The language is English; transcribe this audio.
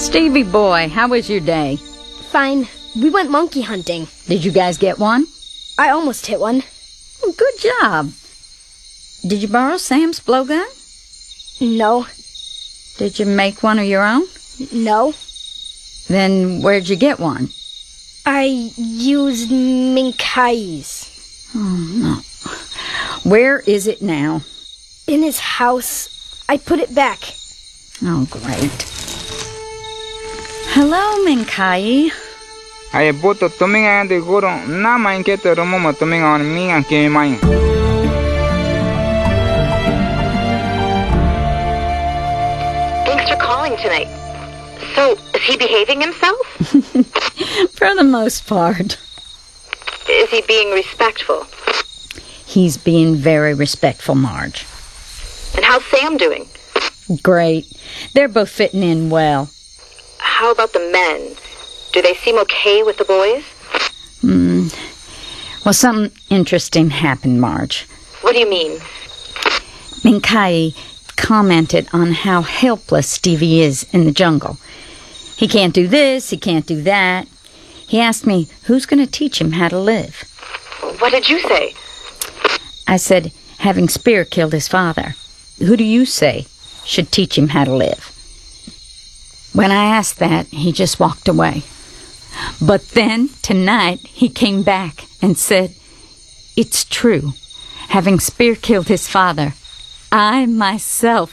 Stevie boy, how was your day? Fine. We went monkey hunting. Did you guys get one? I almost hit one. Well, good job. Did you borrow Sam's blowgun? No. Did you make one of your own? No. Then where'd you get one? I used Minkai's. Oh, no. Where is it now? In his house. I put it back. Oh, great. Hello, Minkai. I bought the toming and the go on. Now, my get the room of toming on me and came mine. Thanks for calling tonight. So, is he behaving himself? For the most part. Is he being respectful? He's being very respectful, Marge. And how's Sam doing? Great. They're both fitting in well. How about the men? Do they seem okay with the boys? Well, something interesting happened, Marge. What do you mean? Minkai commented on how helpless Stevie is in the jungle. He can't do this, he can't do that. He asked me who's going to teach him how to live. What did you say? I said, having Spear killed his father, who do you say should teach him how to live? When I asked that, he just walked away. But then, tonight, he came back and said, it's true. Having Spear killed his father, I myself